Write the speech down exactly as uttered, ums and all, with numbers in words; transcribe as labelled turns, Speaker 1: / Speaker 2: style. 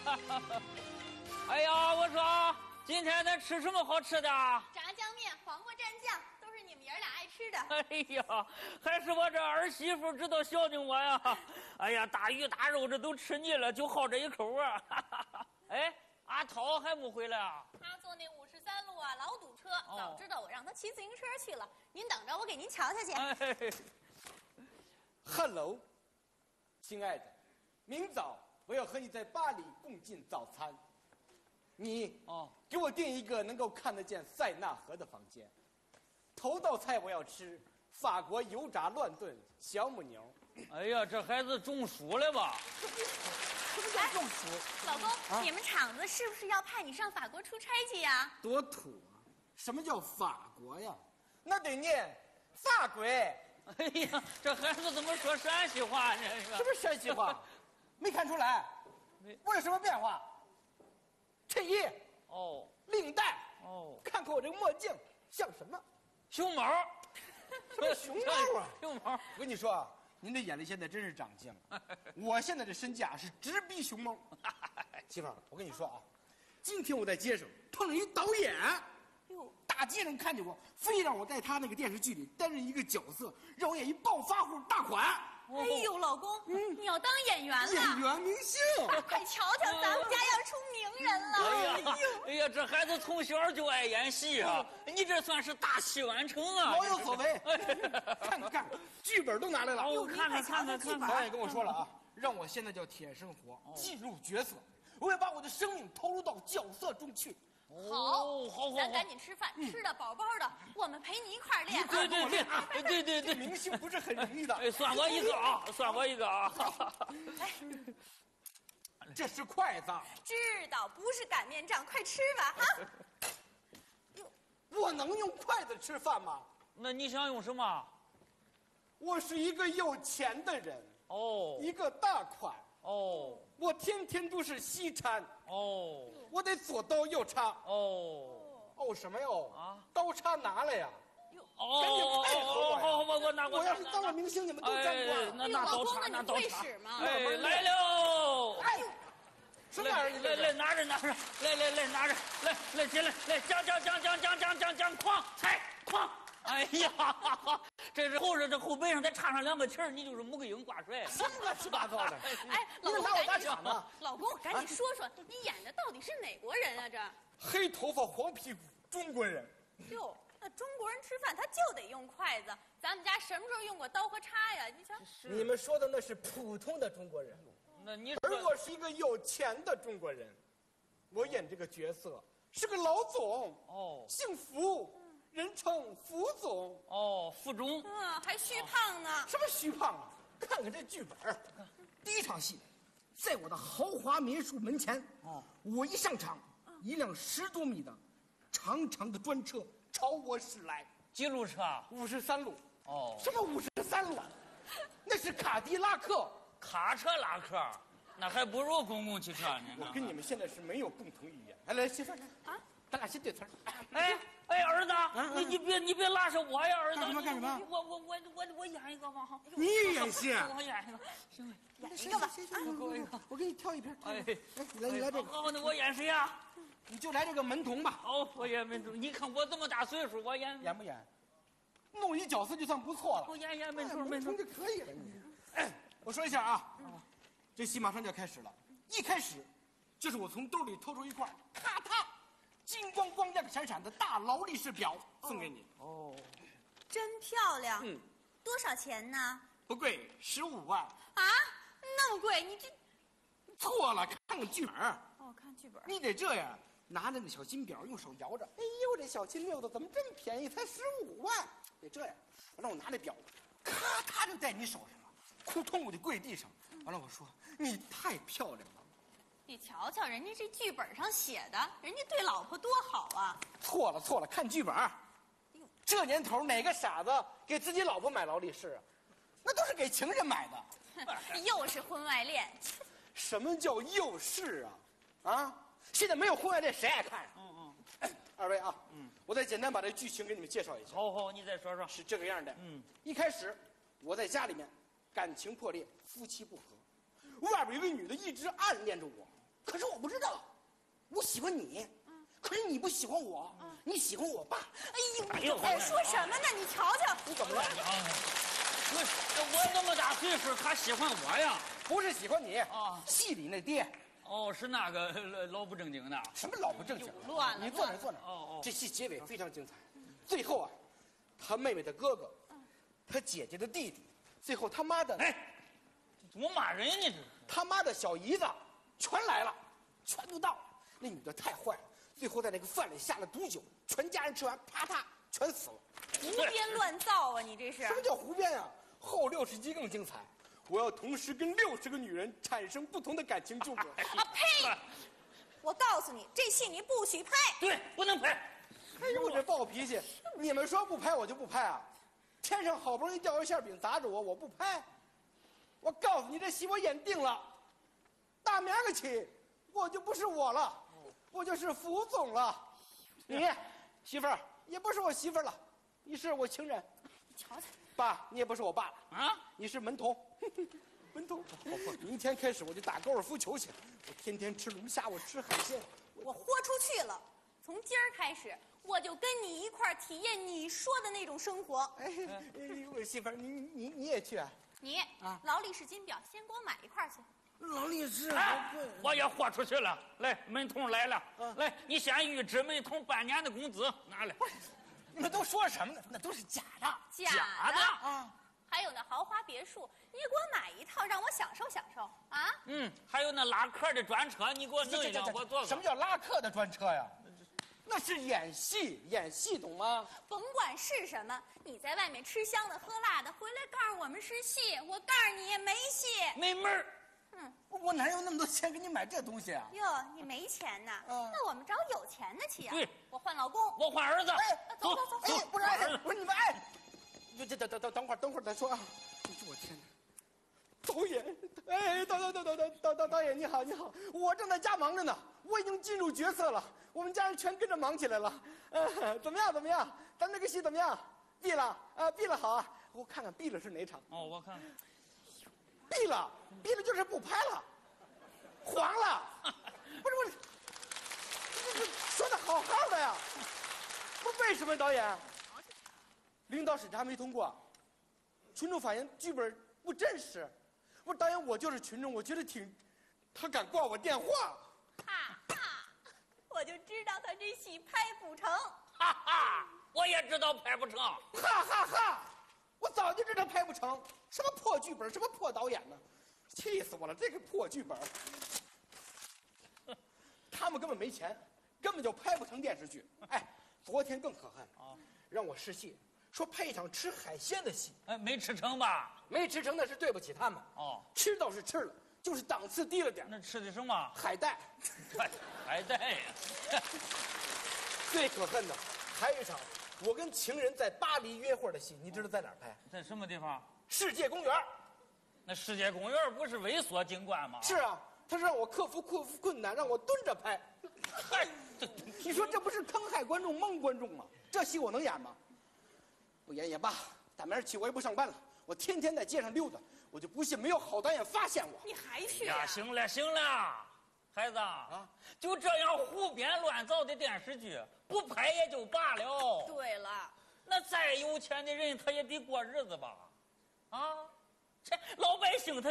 Speaker 1: 哎呀，我说今天咱吃什么好吃的？
Speaker 2: 炸酱面、黄瓜蘸酱，都是你们爷俩爱吃的。
Speaker 1: 哎呀，还是我这儿媳妇知道孝敬我呀！哎呀，大鱼大肉这都吃腻了，就好这一口啊！哎，阿涛还没回来啊？
Speaker 2: 他坐那五十三路啊，老堵车。
Speaker 1: 哦、
Speaker 2: 早知道我让他骑自行车去了。您等着，我给您瞧瞧去。
Speaker 1: 哎
Speaker 3: Hello， 亲爱的，明早我要和你在巴黎共进早餐。你
Speaker 1: 哦，
Speaker 3: 给我订一个能够看得见塞纳河的房间。头道菜我要吃法国油炸乱炖小母牛。
Speaker 1: 哎呀，这孩子中暑了吧？
Speaker 3: 什么叫中暑？
Speaker 2: 老公，
Speaker 3: 啊、
Speaker 2: 你们厂子是不是要派你上法国出差去呀？
Speaker 3: 多土啊！什么叫法国呀？那得念法国。
Speaker 1: 哎呀，这孩子怎么说陕西话呢？
Speaker 3: 什么陕西话？没看出来？我有什么变化？衬衣
Speaker 1: 哦，
Speaker 3: 领带
Speaker 1: 哦，
Speaker 3: 看看我这个墨镜像什么？
Speaker 1: 熊猫。
Speaker 3: 什么熊猫啊？
Speaker 1: 熊猫。
Speaker 3: 我跟你说啊，您这眼力现在真是长进了。我现在这身价是直逼熊猫。媳妇儿，我跟你说啊，今天我在街上碰上一导演。哟，大街上看见我，非让我在他那个电视剧里担任一个角色，让我演一暴发户大款。
Speaker 2: 哎呦，老公，嗯、你要当演员了？
Speaker 3: 演员明星，
Speaker 2: 快瞧瞧，咱们家要出名人了！
Speaker 1: 哎呀，哎呀，这孩子从小就爱演戏啊！你这算是大器晚成啊！
Speaker 3: 老有所为。看看看，剧本都拿来了。
Speaker 1: 我看看看看看看。
Speaker 3: 导演跟我说了啊，让我现在叫铁生活，进入角色，我要把我的生命投入到角色中去。
Speaker 1: 好，好，好，
Speaker 2: 咱赶紧吃饭，吃的饱饱的，我们陪你一块儿练。
Speaker 1: 对对对，对对对，
Speaker 3: 明星不是很容易的。
Speaker 1: 哎，算我一个啊，算我一个啊。
Speaker 2: 哎，
Speaker 3: 这是筷子。
Speaker 2: 知道，不是擀面杖，快吃吧啊！
Speaker 3: 我能用筷子吃饭吗？
Speaker 1: 那你想用什么？
Speaker 3: 我是一个有钱的人
Speaker 1: 哦，
Speaker 3: 一个大款
Speaker 1: 哦，
Speaker 3: 我天天都是西餐
Speaker 1: 哦，
Speaker 3: 我得左刀右叉
Speaker 1: 哦
Speaker 3: 哦什么哟
Speaker 1: 啊？
Speaker 3: 刀叉拿来呀！
Speaker 1: 哦，
Speaker 3: 赶紧配合我呀！
Speaker 1: 好，我我拿
Speaker 3: 我要是当了明星，你们都沾光。
Speaker 1: 那拿刀叉，拿刀叉。
Speaker 2: 哎，
Speaker 1: 来喽！
Speaker 3: 哎，什么玩意儿？
Speaker 1: 来来拿着拿着，来来来拿着，来来起来，来将将将将将将将将哐踩哐！哎呀，这是后头这后背上再插上两个旗儿，你就是穆桂英挂帅。
Speaker 3: 什么乱七八糟的？
Speaker 2: 哎，老公，
Speaker 3: 拿我打场呢？
Speaker 2: 老公，赶紧说说，你演的到底是哪国人啊？这
Speaker 3: 黑头发黄屁股中国人。
Speaker 2: 哟，那中国人吃饭他就得用筷子，咱们家什么时候用过刀和叉呀？你瞧，
Speaker 3: 你们说的那是普通的中国人，
Speaker 1: 那你
Speaker 3: 而我是一个有钱的中国人，我演这个角色是个老总
Speaker 1: 哦，
Speaker 3: 姓福。人称福总
Speaker 1: 哦，福中，
Speaker 2: 嗯，还虚胖呢。
Speaker 3: 什么虚胖啊？看看这剧本，第一场戏，在我的豪华别墅门前，哦，我一上场，一辆十多米的长长的专车朝我驶来。
Speaker 1: 几路车？
Speaker 3: 五十三路。
Speaker 1: 哦，
Speaker 3: 什么五十三路？那是卡迪拉克。
Speaker 1: 卡车拉客，那还不如公共汽车呢。
Speaker 3: 我跟你们现在是没有共同语言。来来，媳妇儿啊，咱俩先对词儿。
Speaker 1: 哎哎，儿子，你你别你别拉上我呀，儿子。
Speaker 3: 干什么干什么？
Speaker 1: 我我我我我演一个吧。
Speaker 3: 你也演戏？
Speaker 1: 我演一个，行，
Speaker 2: 演一个吧。
Speaker 3: 我给我给你挑一瓶。
Speaker 1: 哎，
Speaker 3: 来你来你来这个。
Speaker 1: 好，那我演谁呀？
Speaker 3: 你就来这个门童吧。
Speaker 1: 哦，我演门童。你看我这么大岁数，我演
Speaker 3: 演不演？弄一角色就算不错了。
Speaker 1: 我演演门童，
Speaker 3: 门童就可以了。你，哎，我说一下啊，这戏马上就要开始了。一开始，就是我从兜里掏出一块，咔嗒，金光光亮闪闪的大劳力士表送给你。哦，
Speaker 2: 真漂亮。
Speaker 3: 嗯，
Speaker 2: 多少钱呢？
Speaker 3: 不贵，十五万。
Speaker 2: 啊，那么贵？你这
Speaker 3: 错了，看看剧本。
Speaker 2: 哦，看剧本。
Speaker 3: 你得这样，拿着那小金表，用手摇着。哎呦，这小金溜子怎么这么便宜？才十五万。得这样，让我拿这表，咔嗒就在你手上了，扑通我就跪地上。完了，我说你太漂亮了。
Speaker 2: 你瞧瞧，人家这剧本上写的，人家对老婆多好啊！
Speaker 3: 错了错了，看剧本。这年头哪个傻子给自己老婆买劳力士啊？那都是给情人买的。
Speaker 2: 又是婚外恋。
Speaker 3: 什么叫又是啊？啊！现在没有婚外恋，谁爱看呀、啊？嗯嗯。哎，二位啊，嗯，我再简单把这剧情给你们介绍一下。
Speaker 1: 好好，你再说说。
Speaker 3: 是这个样的。
Speaker 1: 嗯，
Speaker 3: 一开始我在家里面，感情破裂，夫妻不和，外边有个女的一直暗恋着我。 可是我不知道，我喜欢你，嗯、可是你不喜欢我，嗯、你喜欢我爸。
Speaker 2: 哎呦，你说什么呢？你瞧瞧，
Speaker 3: 你怎么了？
Speaker 1: 我我那么大岁数，他喜欢我呀？
Speaker 3: 不是喜欢你啊，戏里那爹。
Speaker 1: 哦，是那个老不正经的。
Speaker 3: 什么老不正经？
Speaker 2: 乱了！
Speaker 3: 你坐那，坐那。哦哦。这戏结尾非常精彩，最后啊，他妹妹的哥哥，他姐姐的弟弟，最后他妈的，
Speaker 1: 哎，怎么骂人呢？这是
Speaker 3: 他妈的小姨子，全来了，全都到了。那女的太坏了，最后在那个饭里下了毒酒，全家人吃完，啪嗒全死了。
Speaker 2: 胡编乱造啊！你这是？
Speaker 3: 什么叫胡编啊？后六十集更精彩。我要同时跟六十个女人产生不同的感情纠葛。
Speaker 2: 啊呸！我告诉你，这戏你不许拍。
Speaker 1: 对，不能拍。
Speaker 3: 哎呦，我这暴脾气！你们说不拍我就不拍啊？天上好不容易掉个馅饼砸着我，我不拍。我告诉你，这戏我演定了。大明儿个起，我就不是我了，我就是福总了。你媳妇儿也不是我媳妇儿了，你是我情人。
Speaker 2: 瞧瞧。
Speaker 3: 爸，你也不是我爸了
Speaker 1: 啊！
Speaker 3: 你是门童，门童。明天开始我就打高尔夫球去，我天天吃龙虾，我吃海鲜，
Speaker 2: 我豁出去了。从今儿开始，我就跟你一块儿体验你说的那种生活。
Speaker 3: 哎，我媳妇儿，你你你也去啊？
Speaker 2: 你啊，劳力士金表，先给我买一块去。
Speaker 3: 劳力士，
Speaker 1: 哎，我也豁出去了。来，门童来了，啊、来，你先预支门童半年的工资，拿来。
Speaker 3: 你们都说什么呢？那都是假的，
Speaker 2: 假的啊！还有那豪华别墅，你给我买一套，让我享受享受啊！
Speaker 1: 嗯，还有那拉客的专车，你给我弄一辆，我坐。
Speaker 3: 什么叫拉客的专车呀？那是演戏，演戏懂吗？
Speaker 2: 甭管是什么，你在外面吃香的喝辣的，回来告诉我们是戏，我告诉你也没戏，
Speaker 1: 没门儿。
Speaker 2: 嗯，
Speaker 3: 我哪有那么多钱给你买这东西啊？
Speaker 2: 哟，你没钱呐？嗯，那我们找有钱的去啊。
Speaker 1: 对，
Speaker 2: 我换老公，
Speaker 1: 我换儿子。
Speaker 2: 哎，走走走，
Speaker 3: 哎，不是，哎，不是你们，哎，等等等等等会儿，等会儿再说啊！我天哪，导演，哎，导导导导导导导导演你好你好，我正在家忙着呢，我已经进入角色了，我们家人全跟着忙起来了。呃，怎么样怎么样？咱这个戏怎么样？闭了啊，闭了好啊，我看看闭了是哪场？
Speaker 1: 哦，我看看。
Speaker 3: 闭了，闭了就是不拍了，黄了。不是不是，这这说的好好的呀，不是为什么导演？领导审查没通过，群众反映剧本不真实。不是导演，我就是群众，我觉得挺，他敢挂我电话。
Speaker 2: 哈哈，我就知道他这戏拍不成。
Speaker 1: 哈哈，我也知道拍不成。
Speaker 3: 哈哈哈，我早就知道拍不成。什么破剧本，什么破导演呢？气死我了！这个破剧本，他们根本没钱，根本就拍不成电视剧。哎，昨天更可恨啊，让我试戏，说拍一场吃海鲜的戏，
Speaker 1: 哎，没吃成吧？
Speaker 3: 没吃成那是对不起他们。哦，吃倒是吃了，就是档次低了点。
Speaker 1: 那吃的什么？
Speaker 3: 海带，
Speaker 1: 海海带呀。
Speaker 3: 最可恨的还有一场，我跟情人在巴黎约会的戏，你知道在哪儿拍？
Speaker 1: 在什么地方？
Speaker 3: 世界公园。
Speaker 1: 那世界公园不是猥琐景观吗？
Speaker 3: 是啊，他是让我克服克服困难，让我蹲着拍。嗨，你说这不是坑害观众、蒙观众吗？这戏我能演吗？不演也罢，大明儿起我也不上班了，我天天在街上溜达，我就不信没有好导演发现我。
Speaker 2: 你还去
Speaker 1: 呀？行了行了，孩子啊，就这样胡编乱造的电视剧，不拍也就罢了。
Speaker 2: 对了，
Speaker 1: 那再有钱的人他也得过日子吧？啊，这老百姓他。